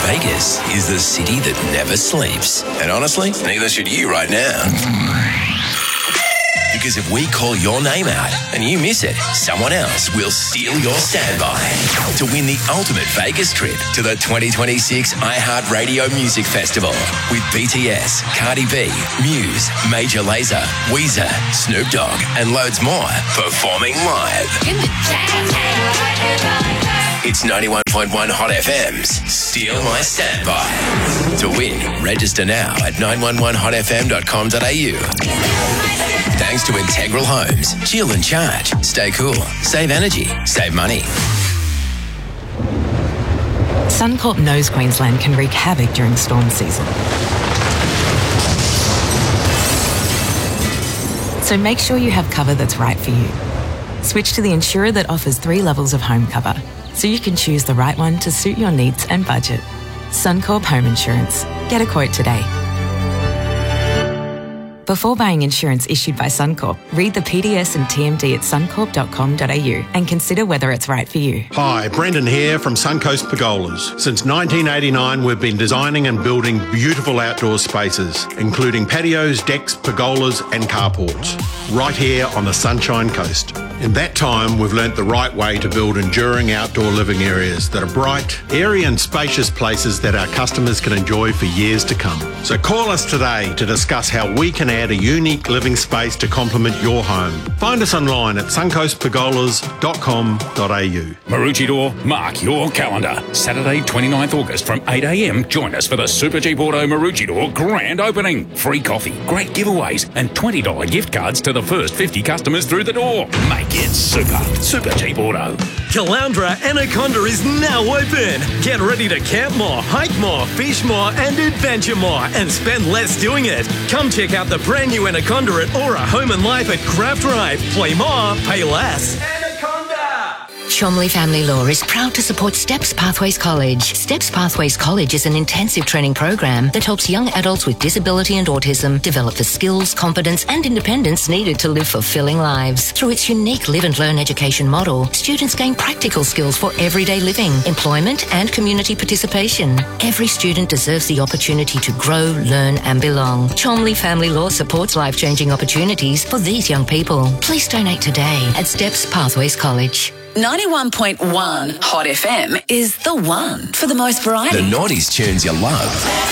Vegas is the city that never sleeps. And honestly, neither should you right now. Because if we call your name out and you miss it, someone else will steal your standby to win the ultimate Vegas trip to the 2026 iHeartRadio Music Festival with BTS, Cardi B, Muse, Major Lazer, Weezer, Snoop Dogg, and loads more performing live. It's 91.1 Hot FM's Steal My Standby. To win, register now at 911hotfm.com.au. Thanks to Integral Homes. Chill and charge. Stay cool. Save energy. Save money. Suncorp knows Queensland can wreak havoc during storm season. So make sure you have cover that's right for you. Switch to the insurer that offers 3 levels of home cover, so you can choose the right one to suit your needs and budget. Suncorp Home Insurance. Get a quote today. Before buying insurance issued by Suncorp, read the PDS and TMD at suncorp.com.au and consider whether it's right for you. Hi, Brendan here from Suncoast Pergolas. Since 1989, we've been designing and building beautiful outdoor spaces, including patios, decks, pergolas and carports, right here on the Sunshine Coast. In that time, we've learnt the right way to build enduring outdoor living areas that are bright, airy and spacious places that our customers can enjoy for years to come. So call us today to discuss how we can add a unique living space to complement your home. Find us online at suncoastpergolas.com.au. Maroochydore, mark your calendar. Saturday, 29th August from 8 a.m. Join us for the Super Cheap Auto Maroochydore grand opening. Free coffee, great giveaways and $20 gift cards to the first 50 customers through the door. Make it super. Super Cheap Auto. Caloundra Anaconda is now open. Get ready to camp more, hike more, fish more and adventure more and spend less doing it. Come check out the brand new Anaconda at Aura Home and Life at Craft Drive. Play more, pay less. Chomley Family Law is proud to support Steps Pathways College. Steps Pathways College is an intensive training program that helps young adults with disability and autism develop the skills, confidence and independence needed to live fulfilling lives. Through its unique live and learn education model, students gain practical skills for everyday living, employment and community participation. Every student deserves the opportunity to grow, learn and belong. Chomley Family Law supports life-changing opportunities for these young people. Please donate today at Steps Pathways College. 91.1 Hot FM is the one for the most variety. The 90s tunes you love.